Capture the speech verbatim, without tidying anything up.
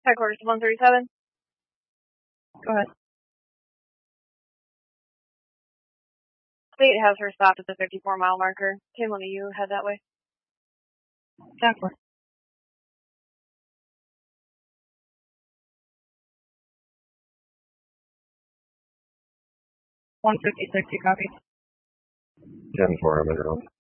Headquarters one thirty-seven. Go ahead. State has her stopped at the fifty-four mile marker. Can one of you head that way? Backward. one fifty-six, you copy? ten four, I'm in the room.